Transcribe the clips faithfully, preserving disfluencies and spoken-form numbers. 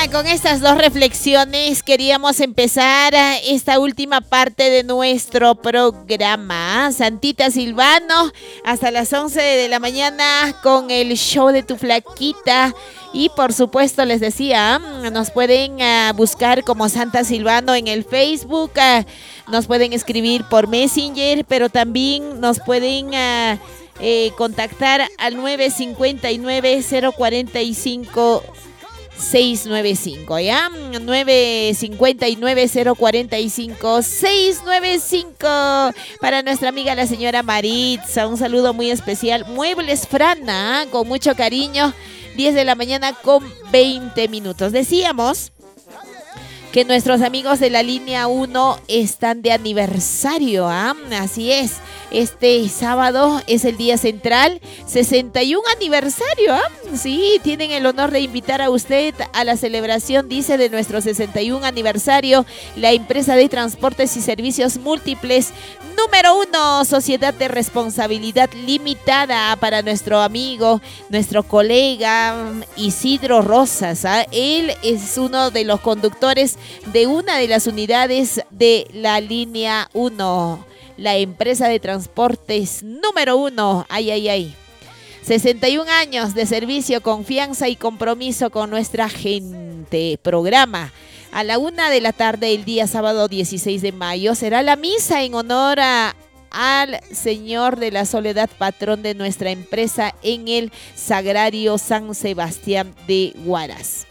con estas dos reflexiones queríamos empezar esta última parte de nuestro programa. Santita Silvano, hasta las once de la mañana con el show de tu flaquita. Y por supuesto les decía, nos pueden uh, buscar como Santa Silvano en el Facebook, uh, nos pueden escribir por Messenger, pero también nos pueden uh, eh, contactar al nueve cinco nueve, cero cuatro cinco, seis nueve cinco, ¿ya? nueve cinco nueve, cero cuatro cinco, seis nueve cinco para nuestra amiga la señora Maritza, un saludo muy especial. Muebles Frana, ¿eh? Con mucho cariño, diez de la mañana con veinte minutos. Decíamos que nuestros amigos de la línea uno están de aniversario, ¿ah? Así es, este sábado es el día central, sesenta y un aniversario, ¿ah? Sí, tienen el honor de invitar a usted a la celebración, dice, de nuestro sesenta y un aniversario, la empresa de transportes y servicios múltiples número uno, sociedad de responsabilidad limitada, para nuestro amigo, nuestro colega Isidro Rosas, ¿ah? Él es uno de los conductores de una de las unidades de la línea uno, la empresa de transportes número uno. Ay, ay, ay. sesenta y un años de servicio, confianza y compromiso con nuestra gente. Programa a la una de la tarde el día sábado dieciséis de mayo. Será la misa en honor a al Señor de la Soledad, patrón de nuestra empresa, en el Sagrario San Sebastián de Huaraz.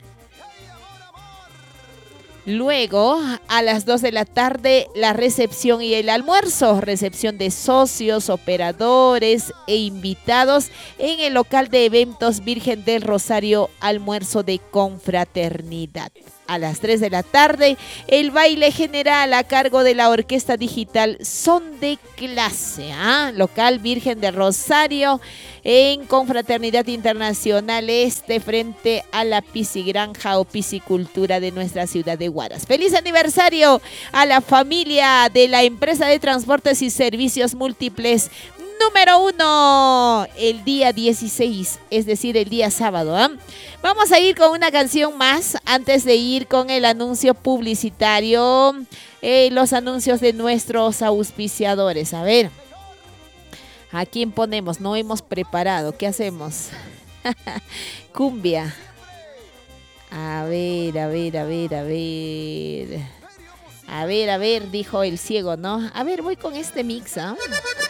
Luego, a las dos de la tarde, la recepción y el almuerzo. Recepción de socios, operadores e invitados en el local de eventos Virgen del Rosario, almuerzo de confraternidad. A las tres de la tarde, el baile general a cargo de la Orquesta Digital Son de Clase, ¿ah? Local Virgen del Rosario, en Confraternidad Internacional Este, frente a la piscigranja o piscicultura de nuestra ciudad de Huaraz. ¡Feliz aniversario a la familia de la empresa de transportes y servicios múltiples número uno, el día dieciséis, es decir, el día sábado, ¿eh? Vamos a ir con una canción más antes de ir con el anuncio publicitario, eh, los anuncios de nuestros auspiciadores. A ver, ¿a quién ponemos? No hemos preparado, ¿qué hacemos? Cumbia. A ver, a ver, a ver, a ver. A ver, a ver, dijo el ciego, ¿no? A ver, voy con este mix, ¿ah? ¿eh?